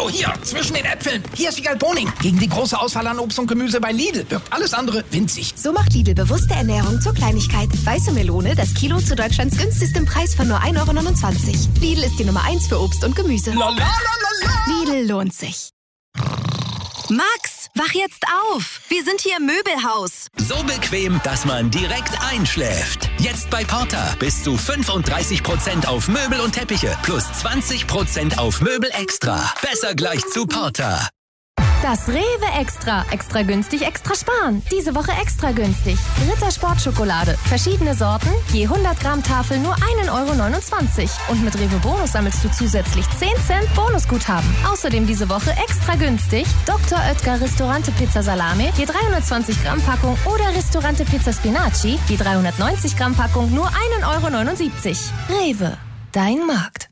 So, hier, zwischen den Äpfeln. Hier ist Wiegald Boning. Gegen die große Auswahl an Obst und Gemüse bei Lidl wirkt alles andere winzig. So macht Lidl bewusste Ernährung zur Kleinigkeit. Weiße Melone, das Kilo zu Deutschlands günstigstem Preis von nur 1,29 €. Lidl ist die Nummer 1 für Obst und Gemüse. Lidl lohnt sich. Max, wach jetzt auf! Wir sind hier im Möbelhaus. So bequem, dass man direkt einschläft. Jetzt bei Porta. Bis zu 35% auf Möbel und Teppiche. Plus 20% auf Möbel extra. Besser gleich zu Porta. Das Rewe Extra. Extra günstig, extra sparen. Diese Woche extra günstig. Ritter Sportschokolade. Verschiedene Sorten. Je 100 Gramm Tafel nur 1,29 €. Und mit Rewe Bonus sammelst du zusätzlich 10 Cent Bonusguthaben. Außerdem diese Woche extra günstig. Dr. Oetker Ristorante Pizza Salame. Je 320 Gramm Packung. Oder Ristorante Pizza Spinaci. Je 390 Gramm Packung nur 1,79 €. Rewe. Dein Markt.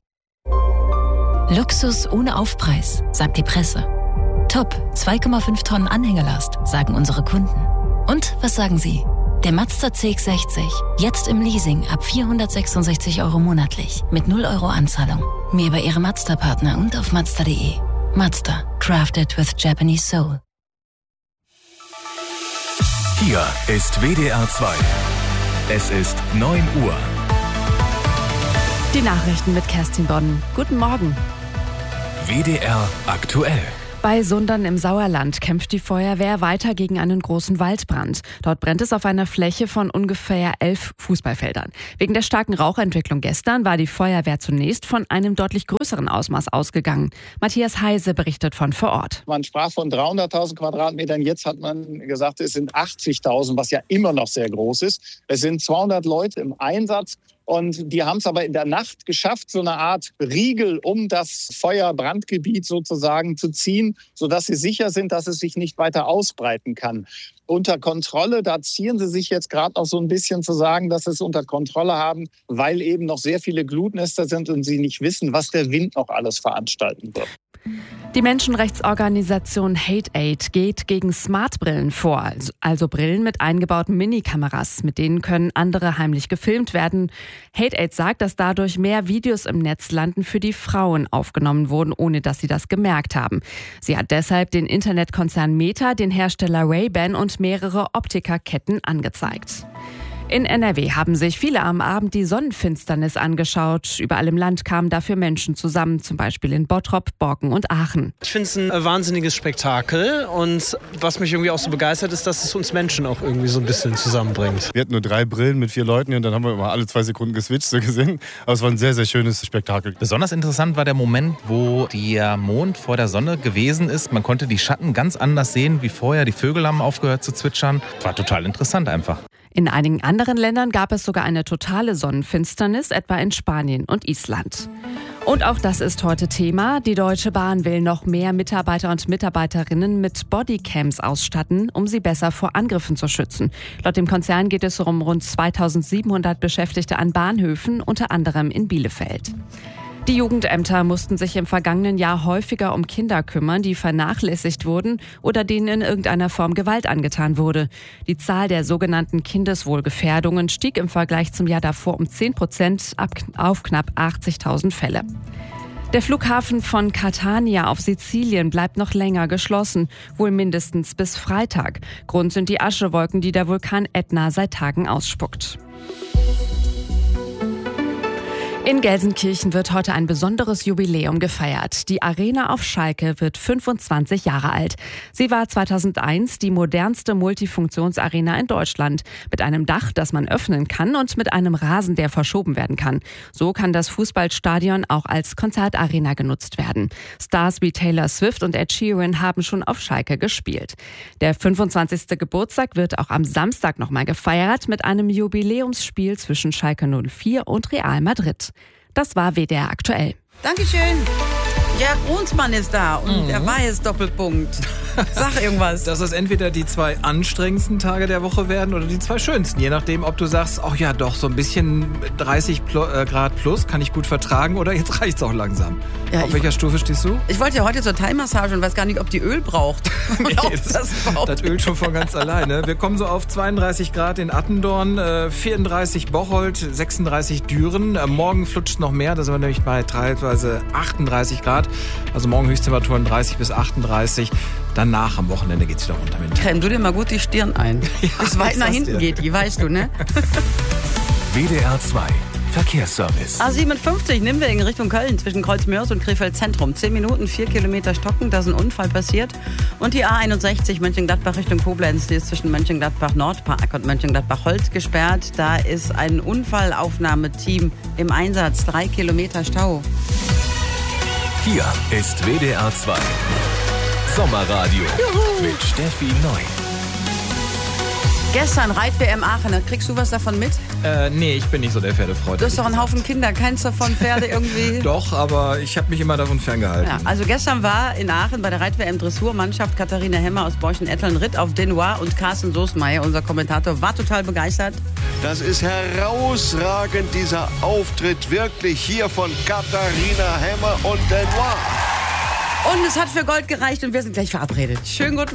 Luxus ohne Aufpreis, sagt die Presse. Top, 2,5 Tonnen Anhängerlast, sagen unsere Kunden. Und was sagen Sie? Der Mazda CX-60, jetzt im Leasing ab 466 € monatlich, mit 0 € Anzahlung. Mehr bei Ihrem Mazda-Partner und auf Mazda.de. Mazda, crafted with Japanese soul. Hier ist WDR 2. Es ist 9 Uhr. Die Nachrichten mit Kerstin Bonn. Guten Morgen. WDR aktuell. Bei Sundern im Sauerland kämpft die Feuerwehr weiter gegen einen großen Waldbrand. Dort brennt es auf einer Fläche von ungefähr 11 Fußballfeldern. Wegen der starken Rauchentwicklung gestern war die Feuerwehr zunächst von einem deutlich größeren Ausmaß ausgegangen. Matthias Heise berichtet von vor Ort. Man sprach von 300.000 Quadratmetern, jetzt hat man gesagt, es sind 80.000, was ja immer noch sehr groß ist. Es sind 200 Leute im Einsatz. Und die haben es aber in der Nacht geschafft, so eine Art Riegel um das Feuerbrandgebiet sozusagen zu ziehen, sodass sie sicher sind, dass es sich nicht weiter ausbreiten kann. Unter Kontrolle, da ziehen sie sich jetzt gerade noch so ein bisschen zu sagen, dass sie es unter Kontrolle haben, weil eben noch sehr viele Glutnester sind und sie nicht wissen, was der Wind noch alles veranstalten wird. Die Menschenrechtsorganisation Hate-Aid geht gegen Smartbrillen vor, also Brillen mit eingebauten Minikameras. Mit denen können andere heimlich gefilmt werden. Hate-Aid sagt, dass dadurch mehr Videos im Netz landen, für die Frauen aufgenommen wurden, ohne dass sie das gemerkt haben. Sie hat deshalb den Internetkonzern Meta, den Hersteller Ray-Ban und mehrere Optikerketten angezeigt. In NRW haben sich viele am Abend die Sonnenfinsternis angeschaut. Überall im Land kamen dafür Menschen zusammen, zum Beispiel in Bottrop, Borken und Aachen. Ich finde es ein wahnsinniges Spektakel und was mich irgendwie auch so begeistert ist, dass es uns Menschen auch irgendwie so ein bisschen zusammenbringt. Wir hatten nur 3 Brillen mit 4 Leuten und dann haben wir immer alle 2 Sekunden geswitcht so gesehen. Aber es war ein sehr, sehr schönes Spektakel. Besonders interessant war der Moment, wo der Mond vor der Sonne gewesen ist. Man konnte die Schatten ganz anders sehen wie vorher. Die Vögel haben aufgehört zu zwitschern. War total interessant einfach. In einigen anderen Ländern gab es sogar eine totale Sonnenfinsternis, etwa in Spanien und Island. Und auch das ist heute Thema. Die Deutsche Bahn will noch mehr Mitarbeiter und Mitarbeiterinnen mit Bodycams ausstatten, um sie besser vor Angriffen zu schützen. Laut dem Konzern geht es um rund 2700 Beschäftigte an Bahnhöfen, unter anderem in Bielefeld. Die Jugendämter mussten sich im vergangenen Jahr häufiger um Kinder kümmern, die vernachlässigt wurden oder denen in irgendeiner Form Gewalt angetan wurde. Die Zahl der sogenannten Kindeswohlgefährdungen stieg im Vergleich zum Jahr davor um 10% auf knapp 80.000 Fälle. Der Flughafen von Catania auf Sizilien bleibt noch länger geschlossen, wohl mindestens bis Freitag. Grund sind die Aschewolken, die der Vulkan Ätna seit Tagen ausspuckt. In Gelsenkirchen wird heute ein besonderes Jubiläum gefeiert. Die Arena auf Schalke wird 25 Jahre alt. Sie war 2001 die modernste Multifunktionsarena in Deutschland. Mit einem Dach, das man öffnen kann und mit einem Rasen, der verschoben werden kann. So kann das Fußballstadion auch als Konzertarena genutzt werden. Stars wie Taylor Swift und Ed Sheeran haben schon auf Schalke gespielt. Der 25. Geburtstag wird auch am Samstag nochmal gefeiert mit einem Jubiläumsspiel zwischen Schalke 04 und Real Madrid. Das war WDR aktuell. Dankeschön. Gerd Brunsmann ist da und er weiß, Doppelpunkt. Sag irgendwas. Dass es entweder die 2 anstrengendsten Tage der Woche werden oder die 2 schönsten. Je nachdem, ob du sagst, ach ja doch, so ein bisschen 30 Grad plus kann ich gut vertragen oder jetzt reicht's auch langsam. Ja, auf welcher Stufe stehst du? Ich wollte ja heute zur Thai-Massage und weiß gar nicht, ob die Öl braucht. Nee, das ölt schon von ganz alleine. Wir kommen so auf 32 Grad in Attendorn, 34 Bocholt, 36 Düren. Morgen flutscht noch mehr, da sind wir nämlich bei teilweise 38 Grad. Grad. Also morgen Höchsttemperaturen 30 bis 38. Danach am Wochenende geht es wieder runter mit dem Creme, du dir mal gut die Stirn ein. Bis weit nach hinten geht die, weißt du, ne? WDR 2 Verkehrsservice. A57 Nimwegen Richtung Köln zwischen Kreuzmörs und Krefeld Zentrum. 10 Minuten, 4 Kilometer stocken, da ist ein Unfall passiert. Und die A61 Mönchengladbach Richtung Koblenz, die ist zwischen Mönchengladbach Nordpark und Mönchengladbach Holz gesperrt. Da ist ein Unfallaufnahmeteam im Einsatz, 3 Kilometer Stau. Hier ist WDR 2 Sommerradio mit Steffi Neu. Gestern Reit-WM Aachen, kriegst du was davon mit? Nee, ich bin nicht so der Pferdefreund. Du hast doch einen Haufen Kinder, keins davon Pferde irgendwie? Doch, aber ich habe mich immer davon ferngehalten. Ja, also gestern war in Aachen bei der Reit-WM Dressurmannschaft Katharina Hemmer aus Borchen-Etteln ritt auf Denoir und Carsten Soßmeier, unser Kommentator, war total begeistert. Das ist herausragend, dieser Auftritt wirklich hier von Katharina Hemmer und Denoir. Und es hat für Gold gereicht und wir sind gleich verabredet. Schönen guten